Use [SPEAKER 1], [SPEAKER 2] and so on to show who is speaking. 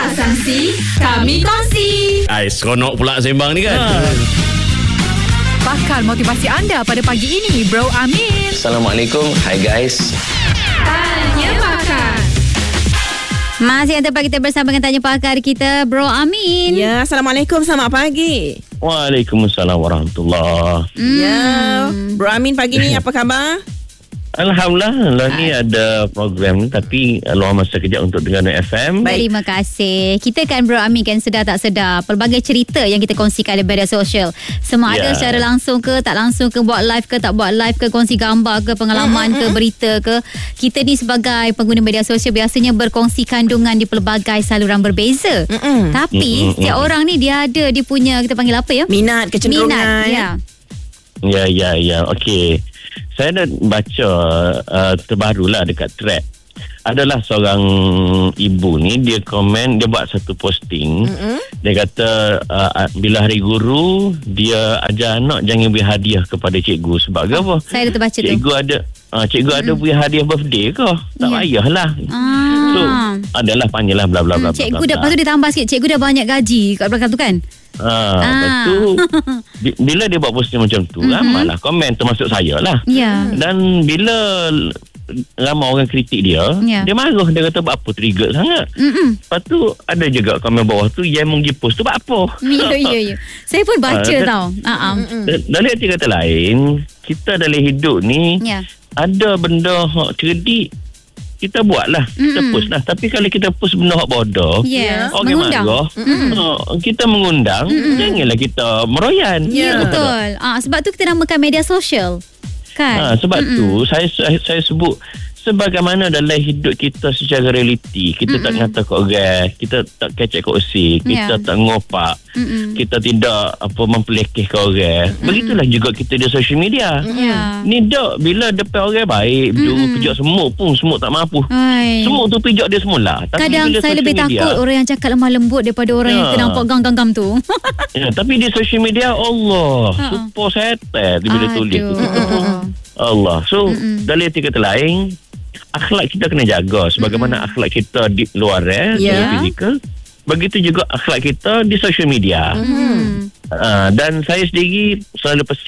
[SPEAKER 1] Sangsi, kami kongsi.
[SPEAKER 2] Seronok pula sembang ni kan.
[SPEAKER 1] Bakal motivasi anda pada pagi ini, Bro Amin.
[SPEAKER 3] Assalamualaikum. Hi guys.
[SPEAKER 1] Tanya Pakar.
[SPEAKER 4] Masih yang tepat kita bersama dengan Tanya Pakar kita, Bro Amin.
[SPEAKER 5] Ya, Assalamualaikum, selamat pagi.
[SPEAKER 3] Waalaikumsalam warahmatullahi.
[SPEAKER 5] Ya, Bro Amin pagi ni apa khabar?
[SPEAKER 3] Alhamdulillah ni ada program ni, tapi luar masa kejap untuk dengar FM.
[SPEAKER 4] Terima kasih. Kita kan Bro Amin kan sedar tak sedar pelbagai cerita yang kita kongsikan di media sosial. Semua ada secara langsung ke tak langsung ke, buat live ke tak buat live ke, kongsi gambar ke, pengalaman ke, berita ke. Kita ni sebagai pengguna media sosial biasanya berkongsi kandungan di pelbagai saluran berbeza. Tapi setiap orang ni dia ada dia punya, kita panggil apa ya?
[SPEAKER 5] Minat, kecenderungan.
[SPEAKER 3] Ya. Okey. Saya dah baca terbarulah dekat thread. Adalah seorang ibu ni, dia komen, dia buat satu posting. Dia kata bila hari guru, dia ajar anak jangan beri hadiah kepada cikgu. Sebab apa?
[SPEAKER 4] Saya dah terbaca
[SPEAKER 3] Cikgu ada beri hadiah birthday ke? Tak payahlah. So adalah panjanglah bla bla bla.
[SPEAKER 4] Cikgu dah, lepas tu dia tambah sikit, cikgu dah banyak gaji kat belakang tu kan.
[SPEAKER 3] Lepas tu bila dia buat posting macam tu, ramailah komen, termasuk saya lah. Dan bila ramai orang kritik dia, dia marah. Dia kata buat apa trigger sangat. Lepas tu ada juga komen bawah tu, yang pergi post tu buat apa.
[SPEAKER 4] Ya. Saya pun baca tau.
[SPEAKER 3] Dari arti kata lain, kita dalam hidup ni ada benda hak cerdik, kita buat lah, kita post lah. Tapi kalau kita post benda hak bodoh, orang marah, kita mengundang, janganlah kita meroyan.
[SPEAKER 4] Betul. Sebab tu kita namakan media sosial kan.
[SPEAKER 3] Sebab tu saya sebut, sebagaimana dalam hidup kita secara realiti, kita tak ngata kat orang, kita tak kecek kat usi, kita tak ngopak, kita tidak mempelekeh ke orang. Begitulah juga kita di social media. Ni dak, bila depan orang baik, pijak semut pun semut tak mampu. Semut tu pijak dia semula. Tapi
[SPEAKER 4] kadang saya lebih takut orang yang cakap lemah lembut daripada orang yang kita nampak gam-gam tu.
[SPEAKER 3] Tapi di social media, Allah super setan bila tulis tu. Allah. So dalam arti kata lain, akhlak kita kena jaga sebagaimana akhlak kita di luar fizikal, begitu juga akhlak kita di social media. Dan saya sendiri selalu